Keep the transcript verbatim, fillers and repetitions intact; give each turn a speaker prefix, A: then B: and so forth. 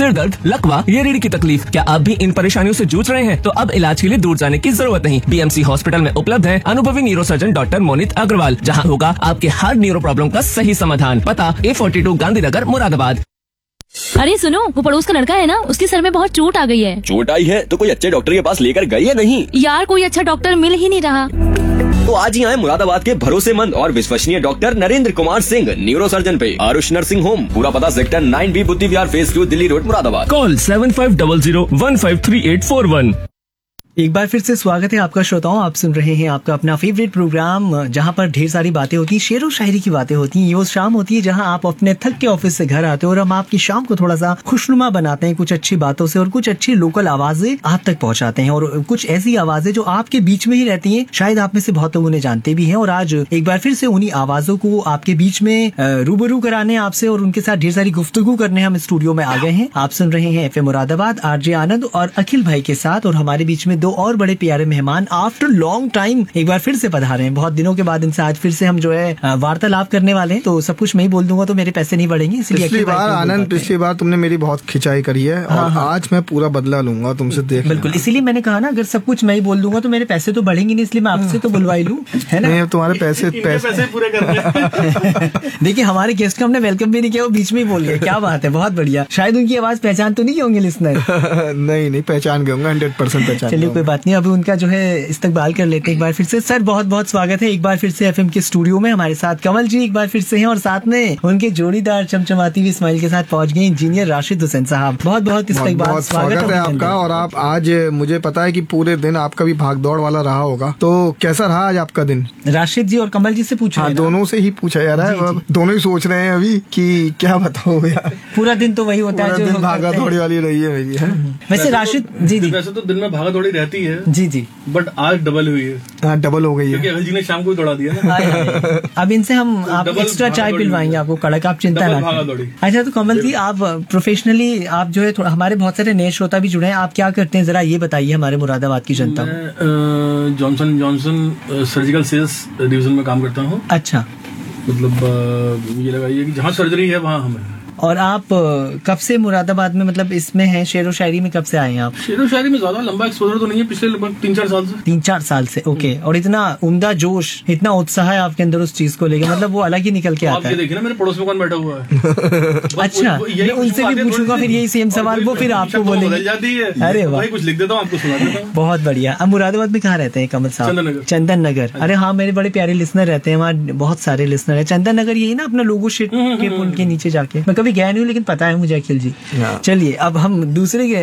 A: सिर दर्द, लकवा या रीढ़ की तकलीफ, क्या आप भी इन परेशानियों से जूझ रहे हैं? तो अब इलाज के लिए दूर जाने की जरूरत नहीं। बीएमसी हॉस्पिटल में उपलब्ध है अनुभवी न्यूरोसर्जन डॉक्टर मोनित अग्रवाल, जहां होगा आपके हर न्यूरो प्रॉब्लम का सही समाधान। पता ए फोर्टी टू गांधीनगर मुरादाबाद।
B: अरे सुनो, वो पड़ोस का लड़का है ना, उसके सर में बहुत चोट आ गई है।
C: चोट आई है तो कोई अच्छे डॉक्टर के पास लेकर गई है नहीं?
B: यार कोई अच्छा डॉक्टर मिल ही नहीं रहा।
C: तो आज ही आए मुरादाबाद के भरोसेमंद और विश्वसनीय doctor Narendra Kumar Singh, neuro surgeon पे आरुष नर्सिंग होम। पूरा पता सेक्टर नाइन बी बुद्धि विहार phase two, Delhi road, Moradabad.
A: Call seven five double zero one five three eight four one.
D: एक बार फिर से स्वागत है आपका श्रोताओं। आप सुन रहे हैं आपका अपना फेवरेट प्रोग्राम, जहां पर ढेर सारी बातें होती हैं, शेर व शायरी की बातें होती हैं। ये वो शाम होती है जहां आप अपने थक के ऑफिस से घर आते हो और हम आपकी शाम को थोड़ा सा खुशनुमा बनाते हैं कुछ अच्छी बातों से और कुछ अच्छी लोकल आवाजें आप तक पहुंचाते हैं और कुछ ऐसी आवाजें जो आपके बीच में ही रहती हैं। शायद आप में से बहुत लोग उन्हें जानते भी हैं और आज एक बार फिर से उन्हीं आवाजों को आपके बीच में रूबरू कराने आपसे और उनके साथ ढेर सारी गुफ्तगू करने हम स्टूडियो में आ गए हैं। आप सुन रहे हैं एफ एम मुरादाबाद, आरजे आनंद और अखिल भाई के साथ, और हमारे बीच में दो और बड़े प्यारे मेहमान आफ्टर लॉन्ग टाइम एक बार फिर से पधारे हैं। बहुत दिनों के बाद इनसे आज फिर से हम जो है वार्तालाप करने वाले हैं। तो सब कुछ मैं ही बोल दूंगा तो मेरे पैसे नहीं बढ़ेंगे, इसलिए
E: पिछली बार आनंद पिछली बार तुमने मेरी बहुत खिंचाई करी है और हाँ, आज मैं पूरा बदला लूंगा तुमसे, देख।
D: बिल्कुल, इसीलिए मैंने कहा ना, अगर सब कुछ मैं ही बोल दूंगा तो मेरे पैसे तो बढ़ेंगे नहीं, इसलिए मैं आपसे तो बुलवाई लूं, है ना?
E: नहीं, तुम्हारे पैसे पैसे पूरे कर।
D: देखिए, हमारे गेस्ट का हमने वेलकम भी नहीं किया, वो बीच में ही बोल गया। क्या बात है, बहुत बढ़िया। शायद उनकी आवाज पहचान तो नहीं होंगे लिसनर?
E: नहीं नहीं, पहचान गए हंड्रेड परसेंट पहचान।
D: चलिए कोई बात नहीं, अभी उनका जो है इस्तकबाल कर लेते हैं एक बार फिर से। सर बहुत बहुत स्वागत है एक बार फिर से एफएम के स्टूडियो में। हमारे साथ कमल जी एक बार फिर से हैं और साथ में उनके जोड़ीदार चमचमाती हुई स्माइल के साथ पहुंच गए इंजीनियर राशिद हुसैन साहब। बहुत बहुत इस्तकबाल,
E: स्वागत है आपका। और आप आज, मुझे पता है कि पूरे दिन आपका भी भाग दौड़ वाला रहा होगा, तो कैसा रहा आज आपका दिन?
D: राशिद जी और कमल जी से पूछा।
E: हाँ, दोनों से ही पूछा जा रहा है। दोनों ही सोच रहे हैं अभी कि क्या बताओ यार।
D: पूरा दिन तो वही होता है जो
E: भागा दौड़ी वाली रही है मेरी।
D: वैसे राशिद जी जी
F: वैसे तो दिन में भागा दौड़ी रहती है
D: जी जी,
F: बट आज डबल हुई है।
E: हाँ, डबल हो गई है,
F: क्योंकि अखिल जी ने शाम को ही दौड़ा दिया ना।
D: अब इनसे हम आप एक्स्ट्रा चाय पिलवाएंगे आपको, कड़क, आप चिंता ना करें। अच्छा, तो कमल जी आप प्रोफेशनली आप जो है, हमारे बहुत सारे नए श्रोता भी जुड़े हैं, आप क्या करते हैं जरा ये बताइए हमारे मुरादाबाद की जनता।
F: Johnson and Johnson surgical sales division में काम करता हूँ।
D: अच्छा,
F: मतलब ये लगाइए कि जहाँ सर्जरी है वहाँ हम हैं।
D: और आप कब से मुरादाबाद में, मतलब इसमें हैं, शेर व शायरी में कब से आए हैं आप?
F: शेर व शायरी में ज्यादा लंबा एक्सपोजर तो नहीं है, पिछले लगभग तीन चार साल से।
D: तीन चार साल से, ओके। और इतना उम्दा जोश, इतना उत्साह है आपके अंदर उस चीज को लेकर, मतलब वो अलग ही निकल के आता है।
F: देखिए ना, मेरे पड़ोस में कौन बैठा हुआ है।
D: अच्छा, मैं उनसे भी पूछूंगा फिर यही सेम सवाल, वो फिर आपको बोलेंगे। अरे वाह,
F: कुछ लिख देता हूँ आपको, सुना देता हूँ।
D: बहुत बढ़िया। अब मुरादाबाद में कहाँ रहते हैं कमल साहब?
F: चंदन नगर।
D: चंदन नगर। अरे हाँ, मेरे बड़े प्यारे लिसनर रहते हैं वहाँ, बहुत सारे लिसनर है। चंदन नगर यही ना अपना लोगो शिट के पुल के नीचे जाके? मैं कभी गया नहीं हूँ लेकिन पता है मुझे अखिल जी। चलिए अब हम दूसरे